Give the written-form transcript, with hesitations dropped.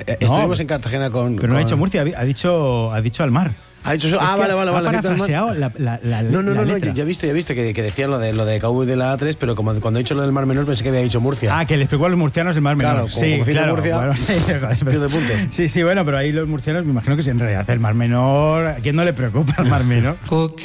Estuvimos en Cartagena con... Pero no ha dicho Murcia, ha dicho al mar. Ha dicho eso. Vale. Ha parafraseado la No, letra. ya he visto que decían lo de Cowboy de la A3, pero como cuando he dicho lo del Mar Menor pensé que había dicho Murcia. Ah, que le explicó a los murcianos el Mar Menor. Claro, sí, claro. Murcia, bueno, sí, pierde puntos. Sí, bueno, pero ahí los murcianos me imagino que en realidad el Mar Menor, ¿a quién no le preocupa el Mar Menor?